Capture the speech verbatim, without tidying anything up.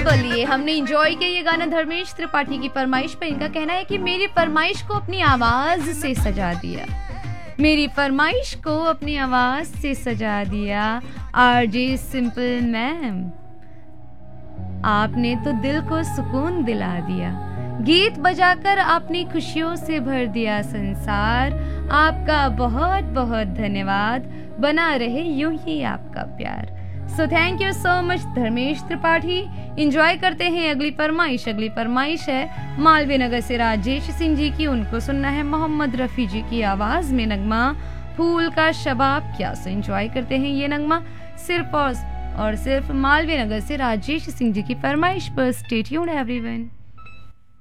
बोलिए, हमने एंजॉय किया ये गाना धर्मेश त्रिपाठी की फरमाइश पे। इनका कहना है कि मेरी फरमाइश को अपनी आवाज से सजा दिया, मेरी फरमाइश को अपनी आवाज से सजा दिया। आरजे सिंपल मैम, आपने तो दिल को सुकून दिला दिया, गीत बजाकर आपने खुशियों से भर दिया संसार। आपका बहुत बहुत धन्यवाद, बना रहे यूं ही आपका प्यार। So thank you so much Dharmesh Tripathi. Enjoy करते हैं अगली फरमाइश। अगली फरमाइश है मालवीय नगर से राजेश सिंह जी की। उनको सुनना है मोहम्मद रफी जी की आवाज में नगमा फूल का शबाब क्या। सो एंजॉय करते हैं ये नगमा सिर्फ और, और सिर्फ मालवीय नगर से राजेश सिंह जी की फरमाइश पर। Stay tuned everyone.